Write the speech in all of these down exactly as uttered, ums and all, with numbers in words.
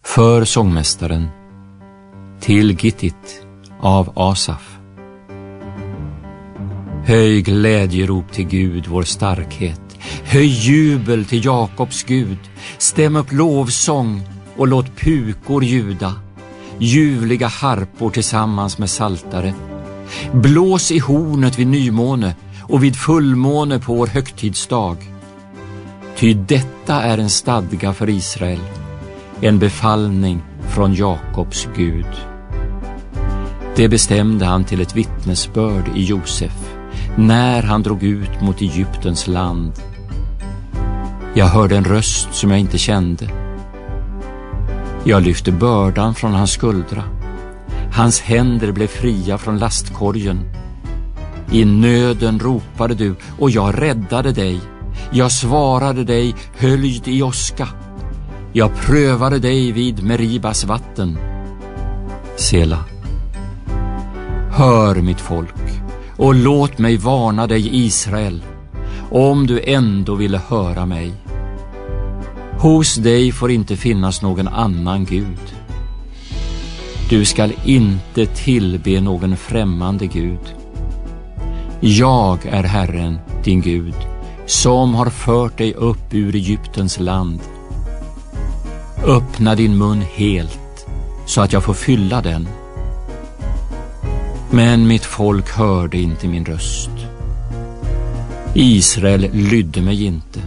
För sångmästaren till Gittit av Asaf. Höj glädjerop till Gud, vår starkhet. Höj jubel till Jakobs Gud. Stäm upp lovsång och låt pukor ljuda. Ljuvliga harpor tillsammans med saltare. Blås i hornet vid nymåne och vid fullmåne på vår högtidsdag. Ty detta är en stadga för Israel, en befallning från Jakobs Gud. Det bestämde han till ett vittnesbörd i Josef, när han drog ut mot Egyptens land. Jag hörde en röst som jag inte kände. Jag lyfte bördan från hans skuldra. Hans händer blev fria från lastkorgen. I nöden ropade du och jag räddade dig. Jag svarade dig höljd i åska. Jag prövade dig vid Meribas vatten. Sela. Hör mitt folk och låt mig varna dig, Israel, om du ändå ville höra mig. Hos dig får inte finnas någon annan Gud. Du skall inte tillbe någon främmande Gud. Jag är Herren, din Gud, som har fört dig upp ur Egyptens land. Öppna din mun helt, så att jag får fylla den. Men mitt folk hörde inte min röst. Israel lydde mig inte.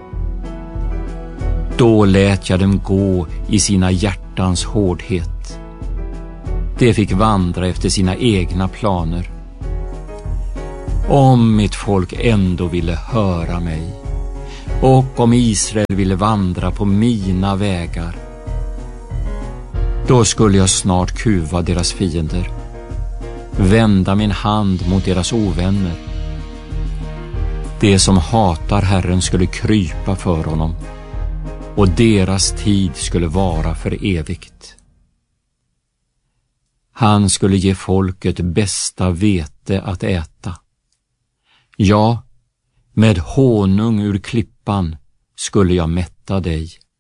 Då lät jag dem gå i sina hjärtans hårdhet. De fick vandra efter sina egna planer. Om mitt folk ändå ville höra mig, och om Israel ville vandra på mina vägar, då skulle jag snart kuva deras fiender, vända min hand mot deras ovänner. De som hatar Herren skulle krypa för honom, och deras tid skulle vara för evigt. Han skulle ge folket bästa vete att äta. Ja, med honung ur klippan skulle jag mätta dig.